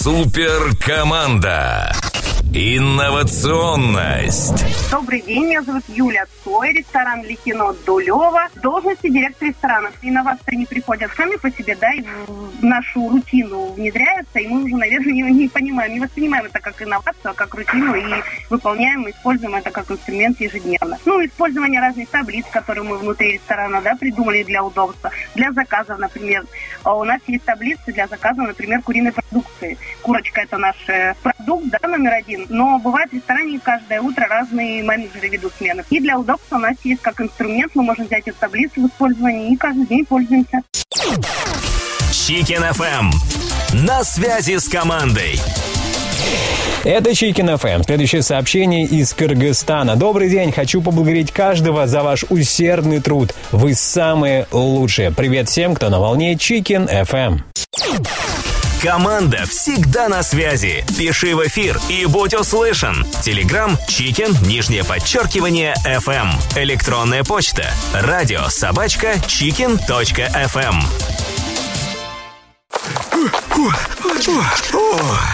Суперкоманда. Инновационность. Добрый день, меня зовут Юля Цой, ресторан Ликино Дулево. В должности директора ресторана. Инновации не приходят сами по себе, да, и в нашу рутину внедряются, и мы уже, наверное, не понимаем, не воспринимаем это как инновацию, а как рутину, и выполняем, используем это как инструмент ежедневно. Использование разных таблиц, которые мы внутри ресторана, да, придумали для удобства. Для заказов, например. У нас есть таблицы для заказов, например, куриной продукции. Курочка – это наш продукт, да, номер один. Но бывает в ресторане каждое утро разные менеджеры ведут смены. И для удобства у нас есть как инструмент, мы можем взять эту таблицу в использовании и каждый день пользуемся. Chicken FM. На связи с командой. Это Chicken FM. Следующее сообщение из Кыргызстана. Добрый день. Хочу поблагодарить каждого за ваш усердный труд. Вы самые лучшие. Привет всем, кто на волне Chicken FM. Команда всегда на связи. Пиши в эфир и будь услышан. Телеграм Chicken, _FM. Электронная почта. radio@chicken.fm.